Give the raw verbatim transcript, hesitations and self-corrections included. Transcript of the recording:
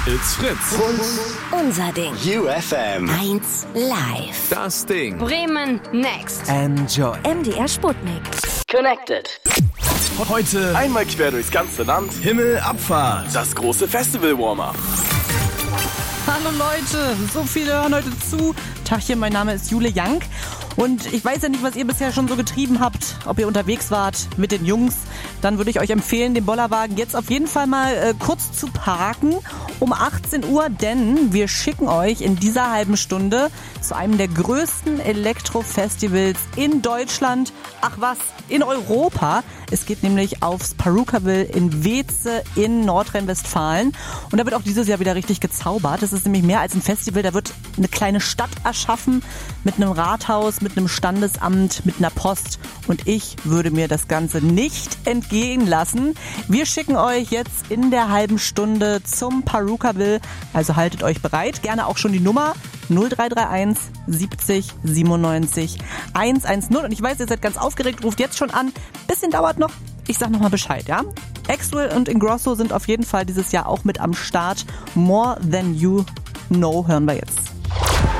It's Fritz. Unser Ding. U F M. eins live. Das Ding. Bremen Next. Enjoy. M D R Sputnik. Connected. Heute Einmal quer durchs ganze Land. Himmelabfahrt. Das große Festival-Warm-Up. Hallo Leute, so viele hören heute zu. Tachchen, mein Name ist Jule Jank. Und ich weiß ja nicht, was ihr bisher schon so getrieben habt, ob ihr unterwegs wart mit den Jungs. Dann würde ich euch empfehlen, den Bollerwagen jetzt auf jeden Fall mal äh, kurz zu parken um achtzehn Uhr, denn wir schicken euch in dieser halben Stunde zu einem der größten Elektro-Festivals in Deutschland. Ach was, in Europa. Es geht nämlich aufs Parukaville in Weeze in Nordrhein-Westfalen. Und da wird auch dieses Jahr wieder richtig gezaubert. Das ist nämlich mehr als ein Festival. Da wird eine kleine Stadt erschaffen mit einem Rathaus, mit einem Standesamt, mit einer Post. Und ich würde mir das Ganze nicht entgehen lassen. Wir schicken euch jetzt in der halben Stunde zum Parukaville. Also haltet euch bereit. Gerne auch schon die Nummer null drei drei eins siebzig siebenundneunzig hundertzehn. Und ich weiß, ihr seid ganz aufgeregt, ruft jetzt schon an. Bisschen dauert noch. Ich sag nochmal Bescheid, ja? Axwell und Ingrosso sind auf jeden Fall dieses Jahr auch mit am Start. More Than You Know hören wir jetzt.